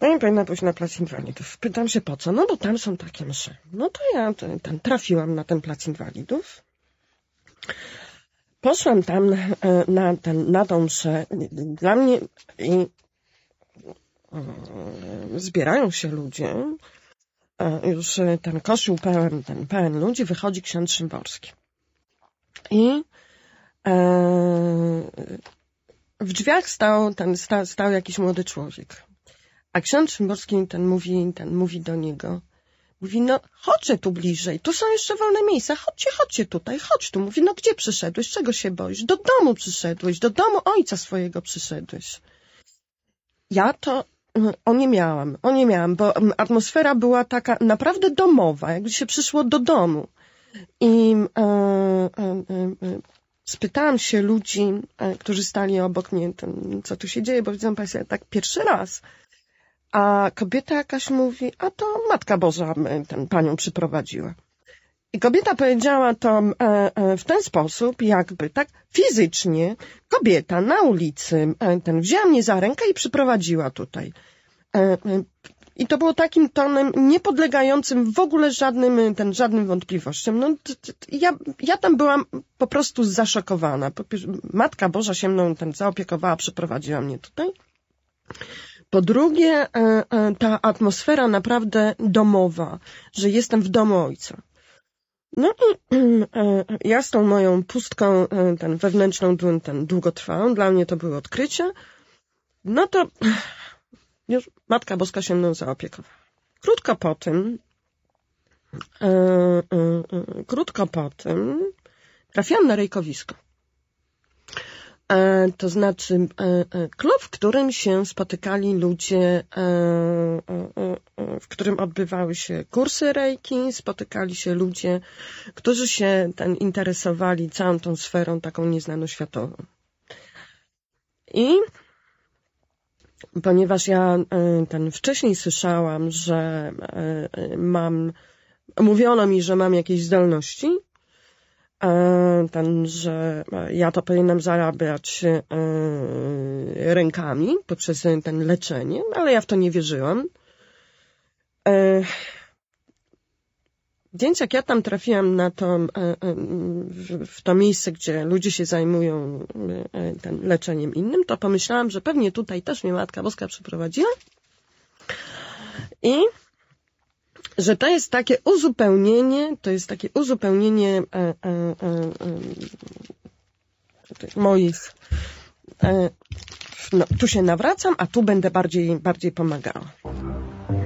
No i powinna pójść na plac inwalidów. Pytam się po co? No bo tam są takie msze. No to ja trafiłam na ten plac inwalidów. Poszłam tam na tą mszę. Dla mnie zbierają się ludzie. Już ten kościół pełen ludzi, wychodzi ksiądz Szymborski. I w drzwiach stał jakiś młody człowiek. A ksiądz Szymborski mówi do niego, mówi, no chodźcie tu bliżej, tu są jeszcze wolne miejsca, chodźcie tutaj, chodź tu. Mówi, no gdzie przyszedłeś, czego się boisz? Do domu przyszedłeś, do domu ojca swojego przyszedłeś. Ja to oniemiałam, bo atmosfera była taka naprawdę domowa, jakby się przyszło do domu. I spytałam się ludzi, którzy stali obok mnie, co tu się dzieje, bo widzą Państwo, ja tak pierwszy raz. A kobieta jakaś mówi, a to Matka Boża panią przyprowadziła. I kobieta powiedziała to w ten sposób, jakby tak fizycznie kobieta na ulicy wzięła mnie za rękę i przyprowadziła tutaj. I to było takim tonem niepodlegającym w ogóle żadnym wątpliwościom. No, ja tam byłam po prostu zaszokowana. Po pierwsze, Matka Boża się mną zaopiekowała, przyprowadziła mnie tutaj. Po drugie, ta atmosfera naprawdę domowa, że jestem w domu ojca. No i ja z tą moją pustką wewnętrzną długotrwałą, dla mnie to były odkrycia, no to już Matka Boska się mną zaopiekowała. Krótko po tym trafiłam na rejkowisko. To znaczy klub, w którym się spotykali ludzie, w którym odbywały się kursy rejki, spotykali się ludzie, którzy się interesowali całą tą sferą taką nieznanoświatową. I ponieważ ja wcześniej słyszałam, że mówiono mi, że mam jakieś zdolności, że ja to powinnam zarabiać rękami poprzez leczenie, ale ja w to nie wierzyłam. Więc jak ja tam trafiłam w to miejsce, gdzie ludzie się zajmują leczeniem innym, to pomyślałam, że pewnie tutaj też mnie Matka Boska przyprowadziła i że to jest takie uzupełnienie moich, no, tu się nawracam, a tu będę bardziej pomagała.